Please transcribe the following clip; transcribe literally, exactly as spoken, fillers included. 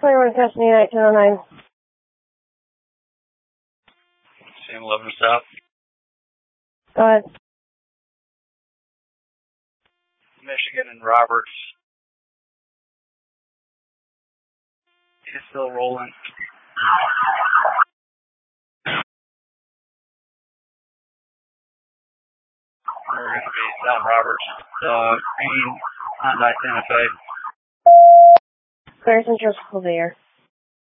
twenty-one, Destiny, nineteen oh nine. Sam eleven South. Go ahead. Michigan and Roberts. He's still rolling. We're going to be South Roberts. Uh, Green, Hyundai Santa Fe. Clear Central, over here.